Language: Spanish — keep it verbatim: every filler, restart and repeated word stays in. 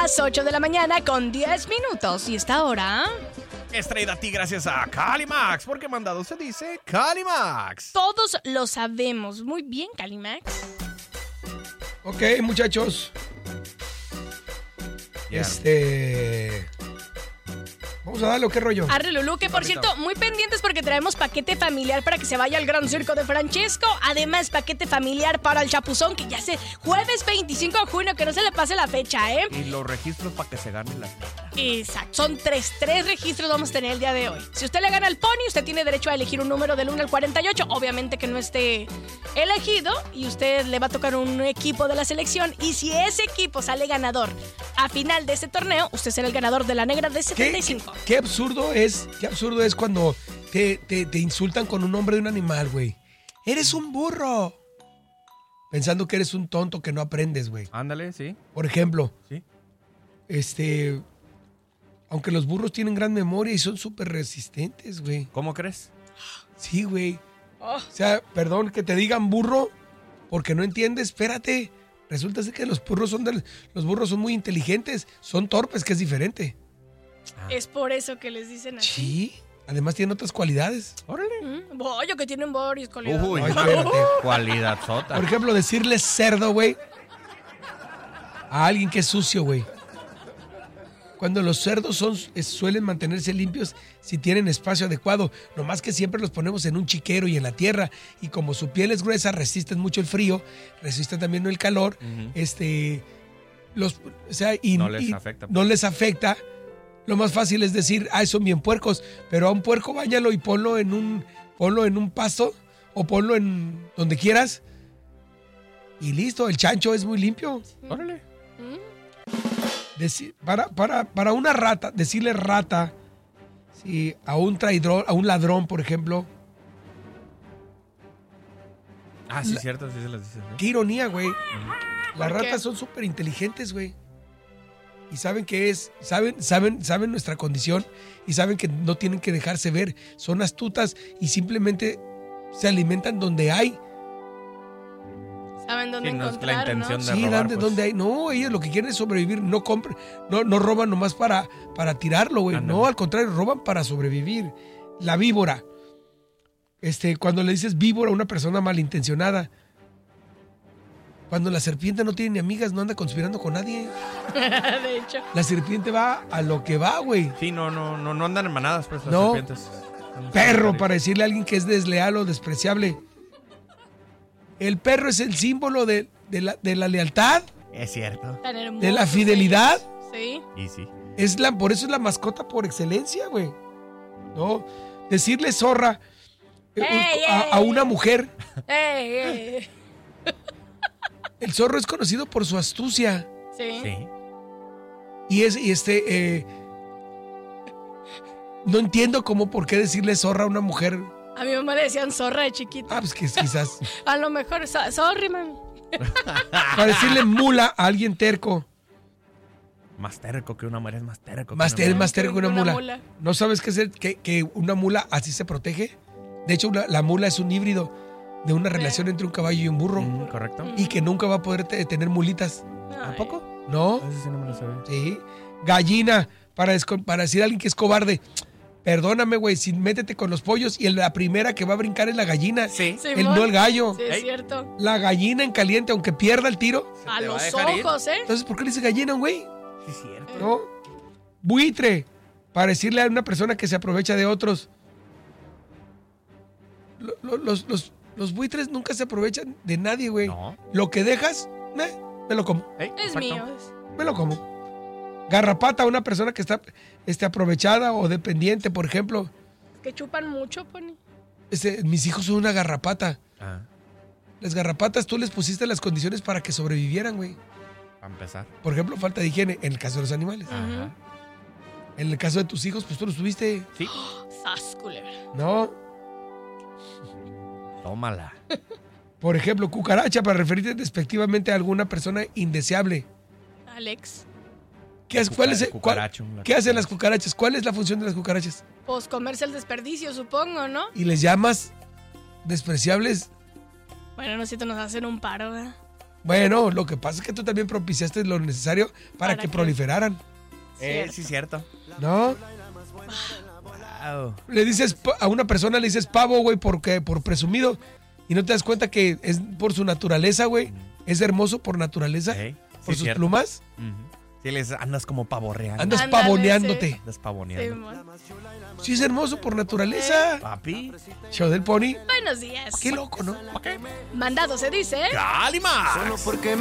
las ocho de la mañana con diez minutos. Y esta hora es traída a ti gracias a Calimax, porque mandado se dice Calimax. Todos lo sabemos. Muy bien, Calimax. Ok, muchachos. Yeah. Este... Vamos a darle, ¿qué rollo? Arre, Lulú, que por cierto, muy pendientes porque traemos paquete familiar para que se vaya al Gran Circo de Francesco. Además, paquete familiar para el Chapuzón, que ya se jueves veinticinco de junio, que no se le pase la fecha, ¿eh? Y los registros para que se ganen las letras. Exacto, son tres, tres registros vamos a tener el día de hoy. Si usted le gana al Pony, usted tiene derecho a elegir un número del uno al cuarenta y ocho. Obviamente que no esté elegido y usted le va a tocar un equipo de la selección. Y si ese equipo sale ganador a final de ese torneo, usted será el ganador de la negra de setenta y cinco. ¿Qué, qué absurdo es, qué absurdo es cuando te, te, te insultan con un nombre de un animal, güey? Eres un burro. Pensando que eres un tonto que no aprendes, güey. Ándale, sí. Por ejemplo, sí. este... Aunque los burros tienen gran memoria y son súper resistentes, güey. ¿Cómo crees? Sí, güey. Oh. O sea, perdón que te digan burro porque no entiendes. Espérate. Resulta ser que los burros son de, los burros son muy inteligentes. Son torpes, que es diferente. Ah. Es por eso que les dicen así. Sí. Además tienen otras cualidades. Órale. Mm, Bollo, que tienen varias cualidades. Uy, no, cualidad sota. Por ejemplo, decirle cerdo, güey, a alguien que es sucio, güey. Cuando los cerdos son, suelen mantenerse limpios si tienen espacio adecuado. Nomás que siempre los ponemos en un chiquero y en la tierra. Y como su piel es gruesa, resisten mucho el frío, resisten también el calor. Uh-huh. Este, los, o sea, y, no les y afecta. No les afecta. Lo más fácil es decir, ah, son bien puercos. Pero a un puerco báñalo y ponlo en un, ponlo en un pasto o ponlo en donde quieras. Y listo, el chancho es muy limpio. Sí. Órale. ¿Mm? Deci- para, para, para una rata, decirle rata, sí, a un traidor, a un ladrón, por ejemplo. Ah, sí, La, cierto, sí se las dice. ¿eh? Qué ironía, güey. Uh-huh. Las ratas qué? son súper inteligentes, güey. Y saben qué es, saben, saben, saben nuestra condición y saben que no tienen que dejarse ver. Son astutas y simplemente se alimentan donde hay. Saben dónde sí, no encontrar, es la intención ¿no? de sí, robar, pues. donde hay. No, ellos lo que quieren es sobrevivir. No compran, no, no roban nomás para, para tirarlo, güey. No, al contrario, roban para sobrevivir. La víbora. Este, cuando le dices víbora a una persona malintencionada, cuando la serpiente no tiene ni amigas, no anda conspirando con nadie. De hecho. La serpiente va a lo que va, güey. Sí, no, no, no, no andan en manadas, pues, las no. serpientes. Perro, para decirle a alguien que es desleal o despreciable. El perro es el símbolo de, de, la, de la lealtad. Es cierto. De la fidelidad. Sí. Y sí. Es la, por eso es la mascota por excelencia, güey. ¿No? Decirle zorra hey, a, hey. a una mujer. Hey, hey. El zorro es conocido por su astucia. Sí. Sí. Y, es, y este... Eh, no entiendo cómo por qué decirle zorra a una mujer. A mi mamá le decían zorra de chiquita. Ah, pues que quizás. A lo mejor, so, sorry, man. Para decirle mula a alguien terco. Más terco que una mujer es más terco. Más, ter, más terco que una, una mula. mula. ¿No sabes qué es el, que, que una mula así se protege? De hecho, una, la mula es un híbrido de una relación entre un caballo y un burro. Mm, correcto. Y que nunca va a poder te, tener mulitas. Ay. ¿A poco? ¿No? Eso sí no me lo sabía. Sí. Gallina, para, para decir a alguien que es cobarde. Perdóname, güey, si métete con los pollos y la primera que va a brincar es la gallina. Sí. sí el, no el gallo. Sí, es cierto. La gallina en caliente, aunque pierda el tiro. A los ojos, ¿eh? Entonces, ¿por qué le dice gallina, güey? Sí, es cierto. ¿No? Buitre, para decirle a una persona que se aprovecha de otros. Los, los, los, los buitres nunca se aprovechan de nadie, güey. No. Lo que dejas, me, me lo como. Hey, es exacto. mío. Me lo como. Garrapata, una persona que está este, aprovechada o dependiente, por ejemplo. Que chupan mucho, Pony. Este, mis hijos son una garrapata. Ah. Las garrapatas tú les pusiste las condiciones para que sobrevivieran, güey. Para empezar. Por ejemplo, falta de higiene en el caso de los animales. Ajá. En el caso de tus hijos, pues tú los tuviste. Sí. Sas, culebra. No. Tómala. Por ejemplo, cucaracha, para referirte despectivamente a alguna persona indeseable. Alex. ¿Qué, es, cuál es, cuál, ¿qué hacen las cucarachas? ¿Cuál es la función de las cucarachas? Pues comerse el desperdicio, supongo, ¿no? Y les llamas despreciables. Bueno, no sé si te nos hacen un paro, ¿verdad? Bueno, lo que pasa es que tú también propiciaste lo necesario para, ¿Para que qué? proliferaran, Eh, Cierto. sí, cierto. ¿no? Wow. Le dices pa- a una persona, le dices pavo, güey, porque por presumido. Y no te das cuenta que es por su naturaleza, güey. Es hermoso por naturaleza, Ey, por sí, sus cierto. plumas. Ujú. Sí, les andas como pavo real. Andas Ándale, pavoneándote. sí. Andas Sí, pavoneando. mon. Sí, es hermoso por naturaleza. Papi. Show del Pony. Buenos días. Qué loco, ¿no? Mandado se dice. ¡Calimax! Porque